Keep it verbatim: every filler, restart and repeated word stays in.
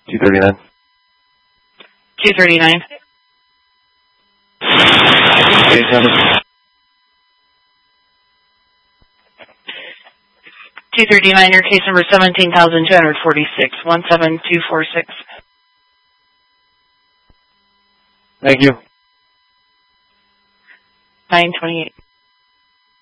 two thirty-nine. two thirty-nine. Case number. two thirty-nine, your case number seventeen thousand two hundred forty-six, one seven two four six. Thank you. nine twenty-eight.